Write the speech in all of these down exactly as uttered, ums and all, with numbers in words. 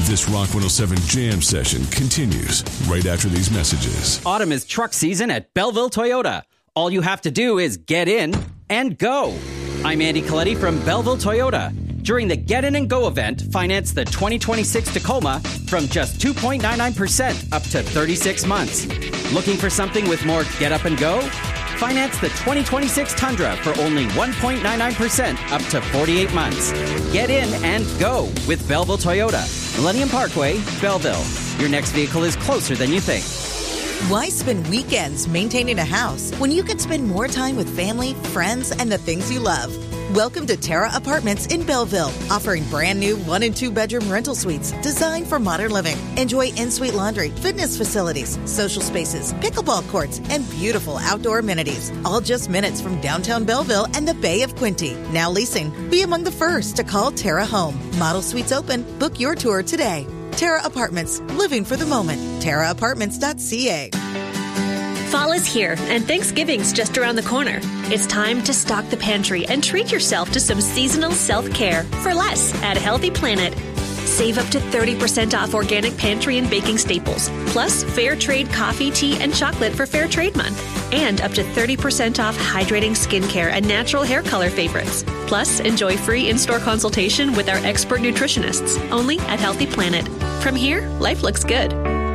This Rock one oh seven Jam Session continues right after these messages. Autumn is truck season at Belleville Toyota. All you have to do is get in and go. I'm Andy Coletti from Belleville Toyota. During the Get In and Go event, finance the twenty twenty-six Tacoma from just two point nine nine percent up to thirty-six months. Looking for something with more get up and go? Finance the twenty twenty-six Tundra for only one point nine nine percent up to forty-eight months. Get in and go with Belleville Toyota. Millennium Parkway, Belleville. Your next vehicle is closer than you think. Why spend weekends maintaining a house when you could spend more time with family, friends, and the things you love? Welcome to Terra Apartments in Belleville, offering brand new one and two bedroom rental suites designed for modern living. Enjoy in-suite laundry, fitness facilities, social spaces, pickleball courts, and beautiful outdoor amenities. All just minutes from downtown Belleville and the Bay of Quinte. Now leasing. Be among the first to call Terra home. Model suites open. Book your tour today. Terra Apartments, living for the moment. terra apartments dot c a. Fall is here, and Thanksgiving's just around the corner. It's time to stock the pantry and treat yourself to some seasonal self-care for less at Healthy Planet. Save up to thirty percent off organic pantry and baking staples, plus fair trade coffee, tea, and chocolate for Fair Trade Month, and up to thirty percent off hydrating skincare and natural hair color favorites. Plus, enjoy free in-store consultation with our expert nutritionists, only at Healthy Planet. From here, life looks good.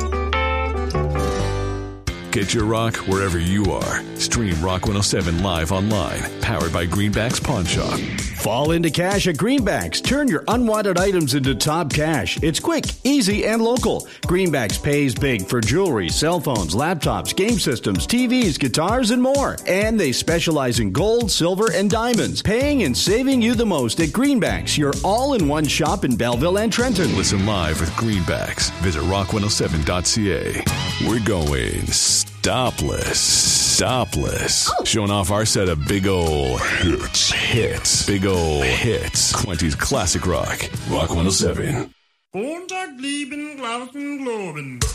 Get your rock wherever you are. Stream Rock one oh seven live online. Powered by Greenbacks Pawn Shop. Fall into cash at Greenbacks. Turn your unwanted items into top cash. It's quick, easy, and local. Greenbacks pays big for jewelry, cell phones, laptops, game systems, T Vs, guitars, and more. And they specialize in gold, silver, and diamonds. Paying and saving you the most at Greenbacks, your all-in-one shop in Belleville and Trenton. Listen live with Greenbacks. Visit rock one oh seven dot c a. We're going stopless. Stopless. Oh. Showing off our set of big ol' hits. Hits. Big ol' hits. Quinty's classic rock. Rock one oh seven. Montag blieben Glauben globen.